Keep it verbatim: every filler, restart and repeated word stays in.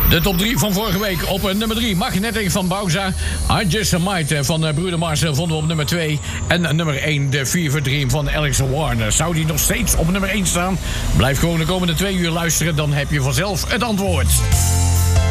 De top drie van vorige week op nummer drie. Magnetic van Bauza. I Just A Might van Bruder Mars vonden we op nummer twee. En nummer één, de Fever Dream van Alex Warner. Zou die nog steeds op nummer één staan? Blijf gewoon de komende twee uur luisteren, dan heb je vanzelf het antwoord.